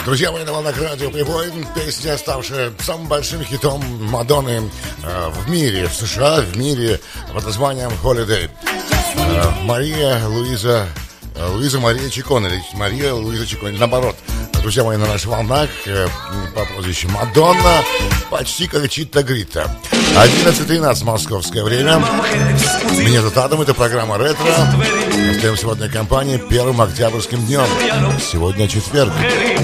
Друзья мои, на волнах радио Прибой. Песня, ставшая самым большим хитом Мадонны в мире, в США, в мире, под названием Holiday. Мария Луиза Мария Чиконе, или Мария Луиза Чиконе, наоборот. Друзья мои, на наших волнах по прозвищу Мадонна, почти как Чита Грита. 11:13 московское время. Меня зовут Адам, это программа «Ретро». Остаемся в одной компании первым октябрьским днем. Сегодня четверг.